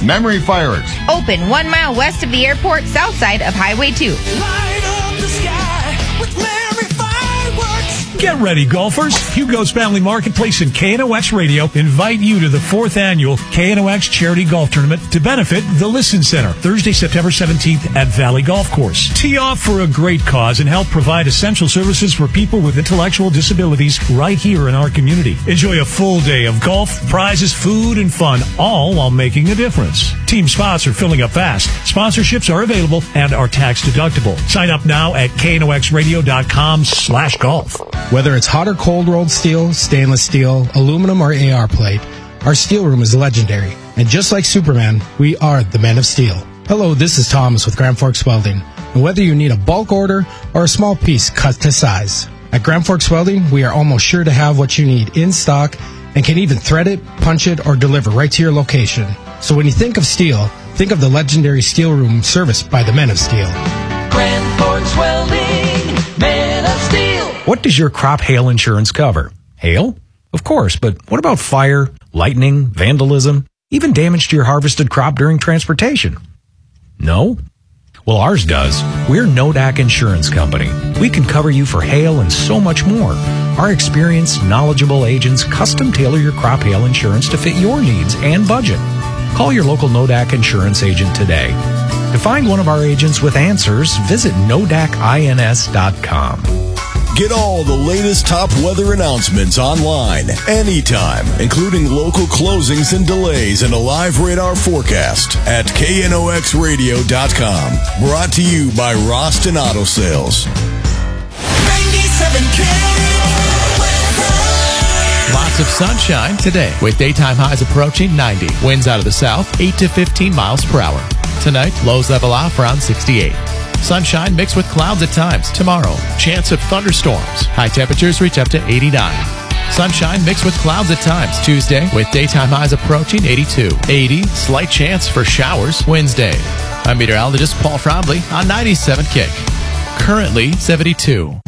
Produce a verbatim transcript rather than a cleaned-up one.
Memory Fireworks. Open one mile west of the airport, south side of Highway two. Light up the sky with Memory Fireworks. Get ready, golfers. Hugo's Family Marketplace and K N O X Radio invite you to the fourth annual K N O X Charity Golf Tournament to benefit the Listen Center, Thursday, September seventeenth at Valley Golf Course. Tee off for a great cause and help provide essential services for people with intellectual disabilities right here in our community. Enjoy a full day of golf, prizes, food, and fun, all while making a difference. Team spots are filling up fast. Sponsorships are available and are tax deductible. Sign up now at K N O X radio dot com slash golf. Whether it's hot or cold rolled steel, stainless steel, aluminum, or A R plate, our steel room is legendary. And just like Superman, we are the Men of Steel. Hello, this is Thomas with Grand Forks Welding. And whether you need a bulk order or a small piece cut to size, at Grand Forks Welding, we are almost sure to have what you need in stock and can even thread it, punch it, or deliver right to your location. So when you think of steel, think of the legendary steel room serviced by the Men of Steel. Grand Forks Welding, Men of Steel. What does your crop hail insurance cover? Hail? Of course, but what about fire, lightning, vandalism, even damage to your harvested crop during transportation? No? Well, ours does. We're Nodak Insurance Company. We can cover you for hail and so much more. Our experienced, knowledgeable agents custom tailor your crop hail insurance to fit your needs and budget. Call your local Nodak Insurance agent today. To find one of our agents with answers, visit nodak ins dot com. Get all the latest top weather announcements online, anytime, including local closings and delays and a live radar forecast at K N O X radio dot com. Brought to you by Roston Auto Sales. ninety-seven K. Lots of sunshine today with daytime highs approaching ninety. Winds out of the south, eight to fifteen miles per hour. Tonight, lows level off around sixty-eight. Sunshine mixed with clouds at times. Tomorrow, chance of thunderstorms. High temperatures reach up to eighty-nine. Sunshine mixed with clouds at times. Tuesday, with daytime highs approaching eighty-two. eighty, slight chance for showers Wednesday. I'm meteorologist Paul Frodley on ninety-seven Kick. Currently seventy-two.